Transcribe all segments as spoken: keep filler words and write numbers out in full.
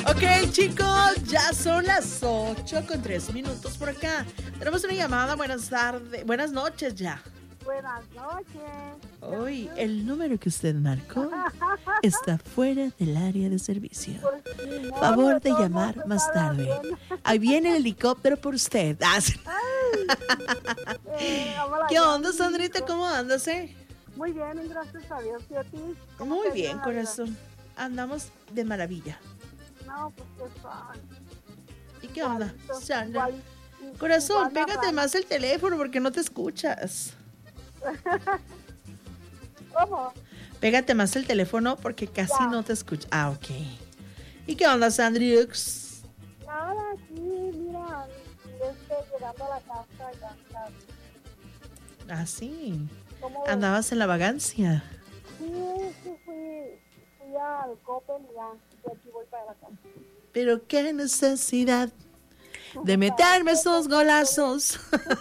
Ok, chicos, ya son las ocho con tres minutos por acá. Tenemos una llamada. Buenas tardes, buenas noches ya. Buenas noches. Hoy el número que usted marcó está fuera del área de servicio. Pues, no, Favor de no, llamar no, más estaba tarde. bien. Ahí viene el helicóptero por usted. Ah, sí. Ay, eh, hola, ¿Qué ya, onda, mi Sandrita? hijo. ¿Cómo andas, eh? Muy bien, gracias a Dios. ¿Y a ti? ¿Cómo Muy te bien, ha ido la vida? corazón. Andamos de maravilla. No, pues qué suave. ¿Y qué onda, Igualito, Sandra? igual- i- Corazón, igual la pégate rana. más el teléfono porque no te escuchas. ¿Cómo? Pégate más el teléfono porque casi Ya. no te escucha. Ah, ok. ¿Y qué onda, Sandrix? Nada, aquí, mira, este, llegando a la casa ya. ya. Ah, sí. ¿Cómo ves? Andabas en la vagancia. Sí, sí, fui, fui al Coppel y ya, y aquí voy para la casa. Pero qué necesidad de meterme esos golazos.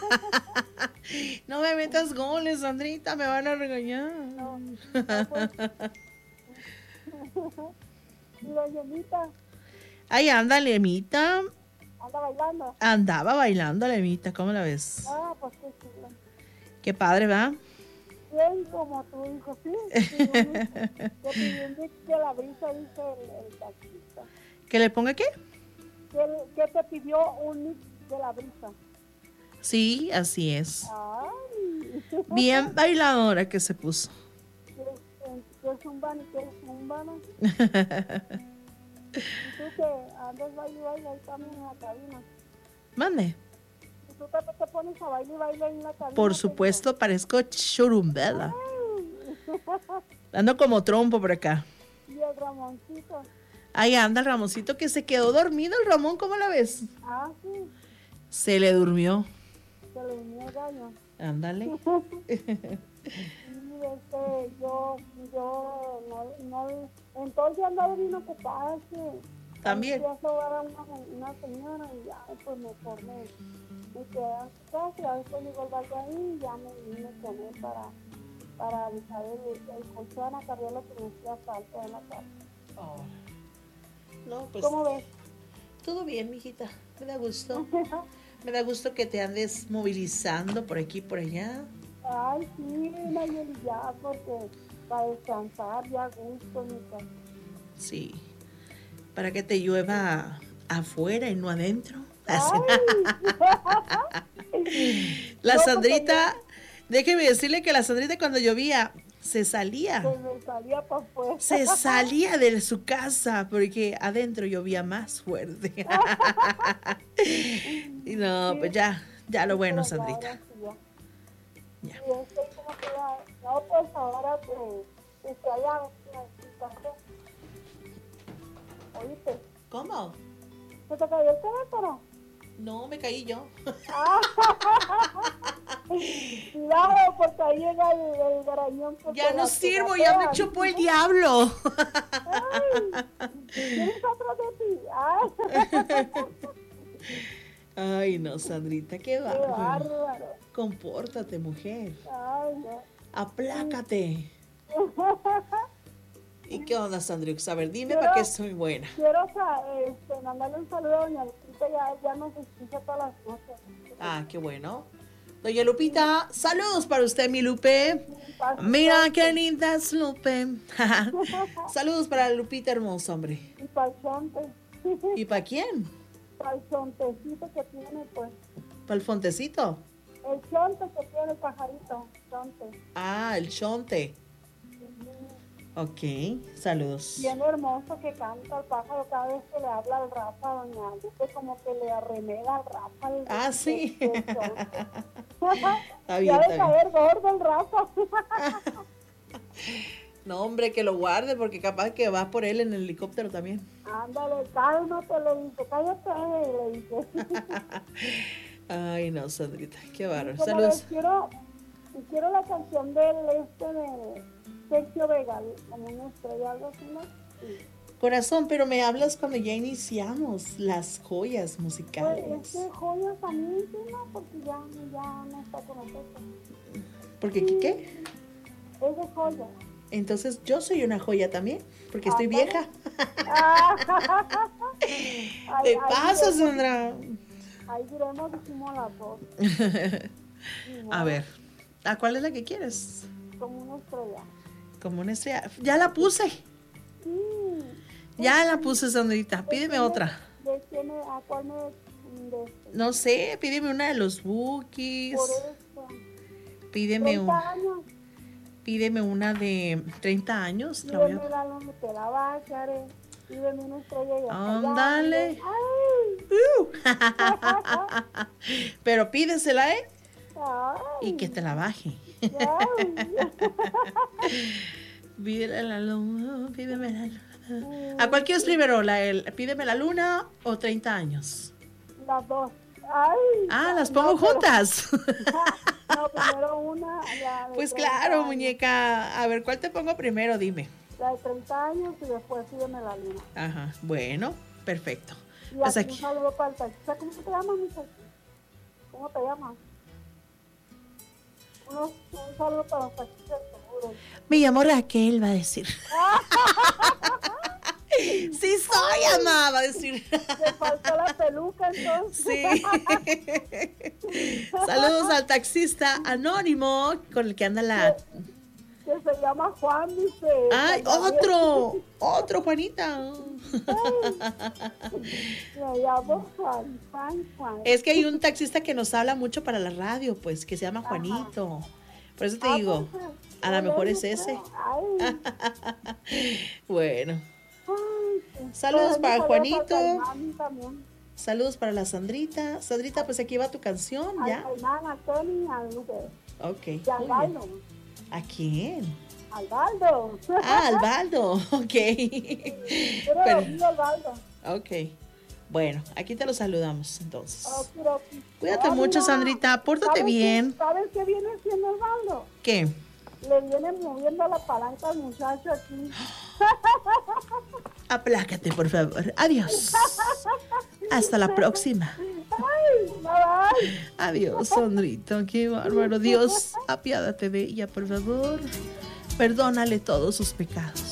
No me metas goles, Sandrita, me van a regañar. No, no, pues. Y doña Emita Ahí anda, Lemita. anda bailando. Andaba bailando, Lemita, ¿cómo la ves? Ah, pues qué chulo. Qué padre, ¿va? Bien como tu hijo, sí. Sí, bueno. Te pidió un mix de la brisa, dice el, el taxista. ¿Que le ponga qué? ¿Qué, qué te pidió un mix de la brisa? Sí, así es. Ay. Bien bailadora que se puso. ¿Quieres, eh, ¿Quieres un ban y quieres un bano? Y tú que andas baile y baile ahí también en la cabina. Mande. Y tú te, te pones a baile y baile ahí en la cabina. Por ¿qué supuesto, parezco churumbela. digo? Ando como trompo por acá. Y el Ramoncito. Ahí anda el Ramoncito que se quedó dormido. El Ramón, ¿cómo la ves? Ah, sí, Se le durmió. se le unió el gallo. Ándale. Y este, yo, yo, no, no, entonces andaba bien ocupada, que También. fui a saludar a una, una señora y ya, pues mejor me, me quedé en su casa y ya después llegó el gallo ahí y ya me vine con él para, para avisar el, el colchón, a cargar lo que me hacía falta en la casa. Oh. No, pues ¿Cómo ves? todo bien, mijita. Me da gusto. Me da gusto que te andes movilizando por aquí y por allá. Ay, sí, Nayeli, ya, porque para descansar ya a gusto, mi casa. Sí. Para que te llueva afuera y no adentro. Ay. La No, Sandrita, déjeme decirle que la Sandrita cuando llovía se salía. Se me salía para afuera. Se salía de su casa porque adentro llovía más fuerte. Y no, pues ya, ya lo bueno, Pero ya, Sandrita. ahora sí, ya. Ya. Y este, como que ya, no, pues ahora que, que se haya, oíste, ¿Cómo? ¿se te cayó el teléfono? No, me caí yo. Cuidado, porque ahí llega el, el garañón. que Ya te no la sirvo, ya me pegatea. chupó el diablo. Ay, ¿tienes otro de ti? Ay, Ay, no, Sandrita, qué qué bárbaro. bárbaro. Compórtate, mujer. Ay, no. Aplácate. ¿Y qué onda, Sandrix? A ver, dime Quiero- para qué soy buena. Quiero sa- este, mandarle un saludo a doña Lupita, ya, ya nos escucha todas las noches. Ah, qué bueno. Doña Lupita, saludos para usted, mi Lupe. Mira qué linda es Lupe. Saludos para Lupita hermosa, hombre. Y para el chonte, ¿Y para quién? para el chontecito que tiene, pues. ¿Para el fontecito? El chonte que tiene el pajarito, chonte. Ah, el chonte. Ok, saludos. Bien hermoso que canta el pájaro cada vez que le habla al Rafa, doña Lupe, como que le arremeda al Rafa. El, Ah, sí. el- el chonte. Está bien, Ya de está bien. caer gordo el Rafa. No, hombre, que lo guarde porque capaz que vas por él en el helicóptero también. Ándale, cálmate, le dice, cállate, le dice. Ay, no, Sandrita, qué bárbaro. Como Saludos. les quiero, les quiero la canción del este de Sergio Vega, como una estrella, algo así, ¿no? Sí. Corazón, pero me hablas cuando ya iniciamos las joyas Pues musicales. este joya también, sí, ¿no? Porque ya, ya no está con nosotros. Porque, ¿qué? qué? Es de joya. Entonces yo soy una joya también, porque estoy Ándale. vieja. Ah, Ahí- Te ahí pasa, diremos- Sandra. Ahí diremos, dijimos las dos. Ni A modo, ver, ¿a cuál es la que quieres? Como una estrella. Como una estrella. Ya la puse. Sí. Ya la puse, Sandrita. Pídeme otra. ¿De quién me- ¿A cuál me.? De este? No sé, pídeme una de los Bookies. Por eso. Pídeme, un, treinta años. pídeme una de treinta años. La voy Pídeme a- la luna, te la bajaré. Pídeme una estrella y hasta allá. Ándale. Ay, Uh. Pero pídesela, ¿eh? ay, Y que te la baje. ay. Pídele la luna, pídeme la luna. ¿A cuál quieres primero? La, el, ¿Pídeme la luna o treinta años? Las dos. Ay. Ah, las no, pongo pero- juntas. No, primero una. La de Pues treinta claro, años, muñeca. A ver, ¿cuál te pongo primero? Dime. La de treinta años y después pídeme la luna. Ajá, bueno, perfecto. Y Pues aquí aquí. un saludo para el taxista. ¿Cómo te llamas, muchacho? ¿Cómo te llamas? Uno- un saludo para los taxistas seguros. Me llamo Raquel, va a decir. Sí soy, amada, va a decir. Te faltó la peluca, entonces. Sí. Saludos al taxista anónimo con el que anda la... Que se llama Juan, dice. ¡Ay, Juan Gabriel. otro! Otro, Juanita. Me llamo Juan, Juan, Juan. Es que hay un taxista que nos habla mucho para la radio, pues, que se llama Juanito. Por eso te Ah, digo, pues, a lo él mejor es, es ese. Ay, Bueno, ay, sí. Saludos Pues, para saludos Juanito. Al Caimán también. saludos para la Sandrita. Sandrita, pues aquí va tu canción, Al ¿ya? Caimán, a Tony, a Lupe. Ok. Y muy al bien. Baldo. ¿A quién? Al Baldo. Ah, al Baldo. Ok. Pero Pero- lo al Baldo. Ok. Bueno, aquí te lo saludamos entonces. Okidoki. Cuídate Ah, mucho, mira, Sandrita. Pórtate ¿sabes qué- bien. ¿Sabes qué viene siendo el Baldo? ¿Qué? Le viene moviendo la palanca al muchacho aquí. Aplácate, por favor. Adiós. Hasta la próxima. Ay, bye bye. Adiós, Sandrita. Qué bárbaro. Dios, apiádate de ella, por favor. Perdónale todos sus pecados.